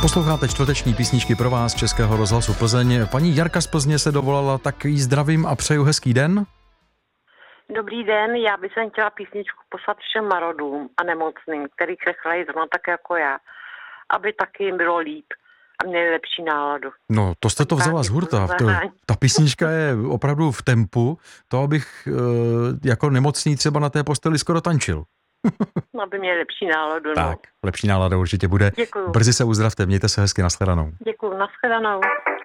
Posloucháte čtvrteční písničky pro vás Českého rozhlasu Plzeň. Paní Jarka z Plzně se dovolala, tak jí zdravím a přeju hezký den. Dobrý den, já bych chtěla písničku poslat všem marodům a nemocným, který krechlají zrovna tak jako já, aby taky jim bylo líp a měli lepší náladu. No, to jste to vzala z hurta. Ta písnička je opravdu v tempu, to abych jako nemocný třeba na té posteli skoro tančil. Aby měli lepší náladu. Tak, lepší nálada určitě bude. Děkuju. Brzy se uzdravte, mějte se hezky, nashledanou. Děkuju, nashledanou.